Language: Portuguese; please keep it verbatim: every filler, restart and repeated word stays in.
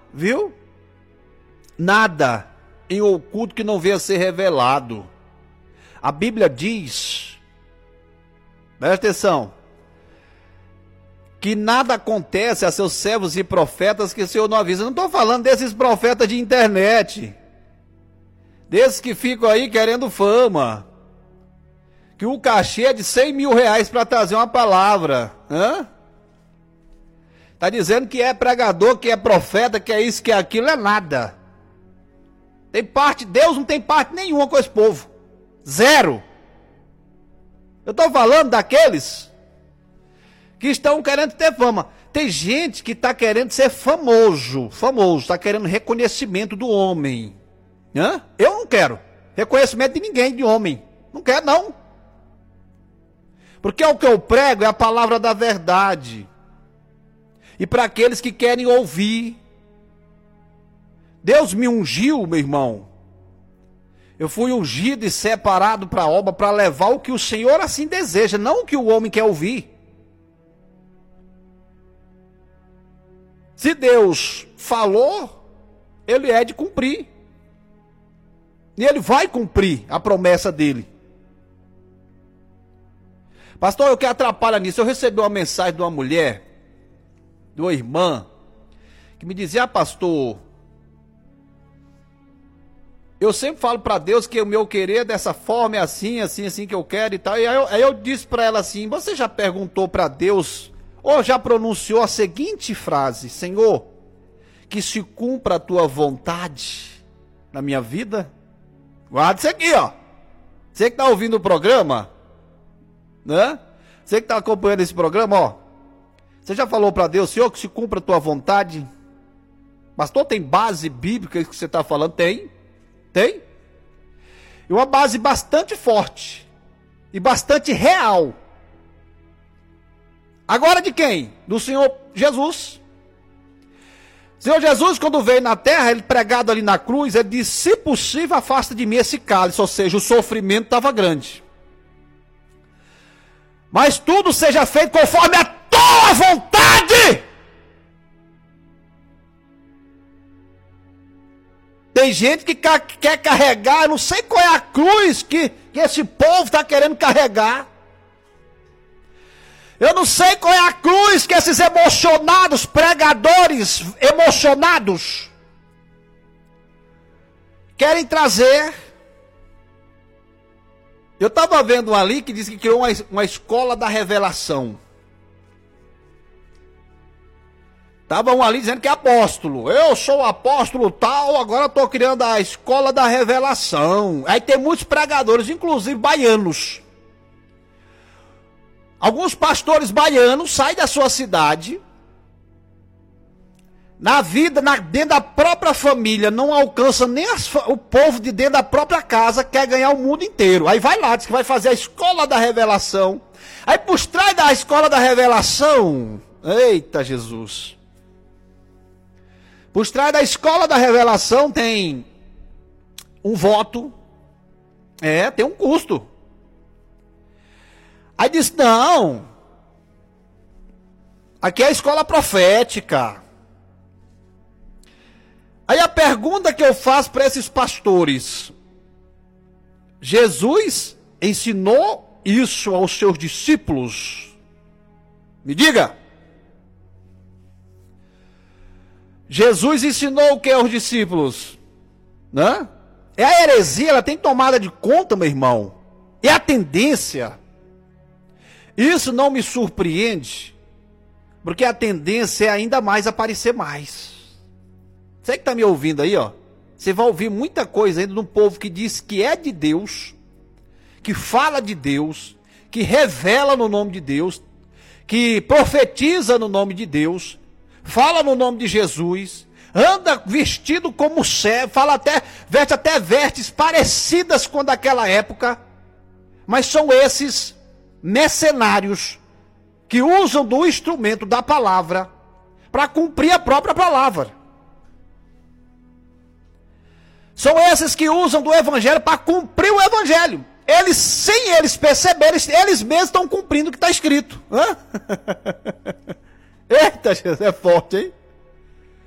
viu? Nada em oculto que não venha a ser revelado. A Bíblia diz, presta atenção, que nada acontece a seus servos e profetas que o Senhor não avisa. Eu não estou falando desses profetas de internet, desses que ficam aí querendo fama, que o cachê é de cem mil reais para trazer uma palavra. Hã? Está dizendo que é pregador, que é profeta, que é isso, que é aquilo, é nada. Tem parte, Deus não tem parte nenhuma com esse povo. Zero. Eu estou falando daqueles que estão querendo ter fama. Tem gente que está querendo ser famoso, famoso, está querendo reconhecimento do homem. Hã? Eu não quero reconhecimento de ninguém, de homem. Não quero, não. Porque o que eu prego é a palavra da verdade. E para aqueles que querem ouvir. Deus me ungiu, meu irmão. Eu fui ungido e separado para a obra, para levar o que o Senhor assim deseja, não o que o homem quer ouvir. Se Deus falou, Ele é de cumprir. E Ele vai cumprir a promessa dEle. Pastor, o que atrapalha nisso? Eu recebi uma mensagem de uma mulher, de uma irmã, que me dizia: ah, pastor, eu sempre falo para Deus que o meu querer é dessa forma, é assim, assim, assim que eu quero e tal. E aí eu, aí eu disse para ela assim: você já perguntou para Deus, ou já pronunciou a seguinte frase: Senhor, que se cumpra a tua vontade na minha vida? Guarda isso aqui, ó. Você que está ouvindo o programa, né? Você que está acompanhando esse programa, ó. Você já falou para Deus: Senhor, que se cumpra a tua vontade? Pastor, tem base bíblica que você está falando? Tem. Tem. E uma base bastante forte. E bastante real. Agora de quem? Do Senhor Jesus. O Senhor Jesus, quando veio na terra, ele pregado ali na cruz, ele disse: se possível, afasta de mim esse cálice. Ou seja, o sofrimento estava grande. Mas tudo seja feito conforme a tua vontade. Tem gente que quer carregar, eu não sei qual é a cruz que, que esse povo está querendo carregar. Eu não sei qual é a cruz que esses emocionados, pregadores emocionados, querem trazer. Eu estava vendo ali que disse que criou uma, uma escola da revelação. Estava um ali dizendo que é apóstolo. Eu sou apóstolo tal, agora estou criando a escola da revelação. Aí tem muitos pregadores, inclusive baianos. Alguns pastores baianos saem da sua cidade, na vida, na, dentro da própria família, não alcança nem as, o povo de dentro da própria casa, quer ganhar o mundo inteiro. Aí vai lá, diz que vai fazer a escola da revelação. Aí por trás da escola da revelação, eita Jesus, por trás da escola da revelação tem um voto, é, tem um custo. Aí diz: não, aqui é a escola profética. Aí a pergunta que eu faço para esses pastores: Jesus ensinou isso aos seus discípulos? Me diga. Jesus ensinou o que aos discípulos? Né? É a heresia, ela tem tomada de conta, meu irmão. É a tendência. Isso não me surpreende, porque a tendência é ainda mais aparecer mais. Você que está me ouvindo aí, ó, você vai ouvir muita coisa ainda de um povo que diz que é de Deus, que fala de Deus, que revela no nome de Deus, que profetiza no nome de Deus, fala no nome de Jesus, anda vestido como servo, fala até, veste até vestes parecidas com daquela época, mas são esses mercenários que usam do instrumento da palavra para cumprir a própria palavra. São esses que usam do evangelho para cumprir o evangelho. Eles, sem eles perceberem, eles mesmos estão cumprindo o que está escrito. Hã? Eita, Jesus, é forte, hein?